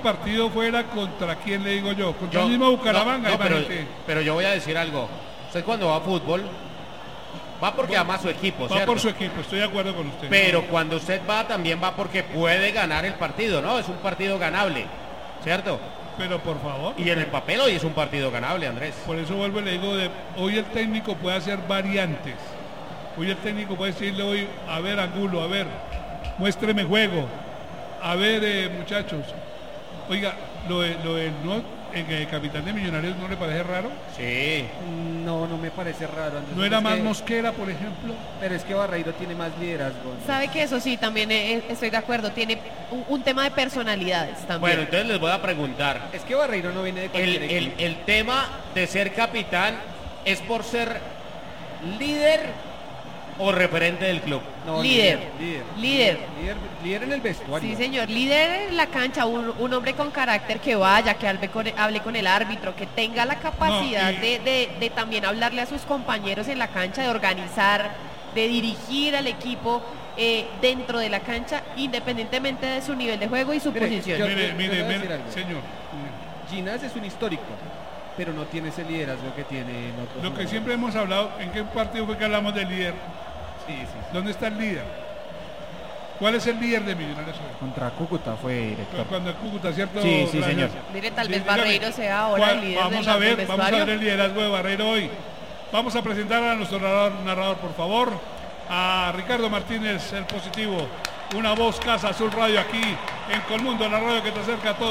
partido fuera contra quién le digo yo, contra el mismo Bucaramanga. No, pero yo voy a decir algo. Usted cuando va a fútbol va porque ama a su equipo, ¿cierto? Va por su equipo, estoy de acuerdo con usted. Pero cuando usted va también va porque puede ganar el partido, ¿no? Es un partido ganable, ¿cierto? Pero por favor. Y en el papel hoy es un partido ganable, Andrés. Por eso vuelvo y le digo, hoy el técnico puede hacer variantes. Hoy el técnico puede decirle hoy, a ver Angulo, a ver, muéstreme juego. A ver, muchachos. Oiga, lo de el capitán de Millonarios, ¿no le parece raro? Sí. No me parece raro. Andrés. ¿No era más Mosquera, por ejemplo? Pero es que Barreiro tiene más liderazgo. Sabe que eso sí, también estoy de acuerdo. Tiene un tema de personalidades también. Bueno, entonces les voy a preguntar. Es que Barreiro no viene de cualquier equipo. El tema de ser capitán es por ser líder o referente del club. No, líder en el vestuario. Sí, señor, líder en la cancha, un hombre con carácter que vaya, que hable con el árbitro, que tenga la capacidad de también hablarle a sus compañeros en la cancha, de organizar, de dirigir al equipo dentro de la cancha, independientemente de su nivel de juego y su posición. Mire, señor. Ginás es un histórico, pero no tiene ese liderazgo que tiene en otros. Lo que siempre hemos hablado, ¿en qué partido fue que hablamos del líder? Sí. ¿Dónde está el líder? ¿Cuál es el líder de Millonarios hoy? Contra Cúcuta fue director. Cuando el Cúcuta, ¿cierto? Sí, señor. Mire, tal vez Barreiro sea ahora el líder vamos a ver el liderazgo de Barreiro hoy. Vamos a presentar a nuestro narrador, por favor, a Ricardo Martínez, el positivo. Una voz Casa Azul Radio aquí en Colmundo, la radio que te acerca a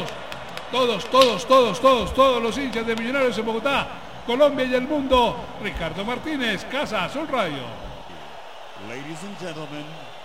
todos los hinchas de Millonarios en Bogotá, Colombia y el mundo. Ricardo Martínez, Casa Azul Radio. Ladies and gentlemen,